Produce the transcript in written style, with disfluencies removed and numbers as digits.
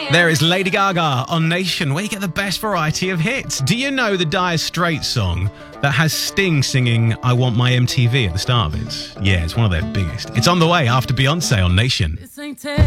There is Lady Gaga on Nation, where you get the best variety of hits. Do you know the Dire Straits song that has Sting singing I Want My MTV at the start of it? Yeah, it's one of their biggest. It's on the way after Beyonce on Nation.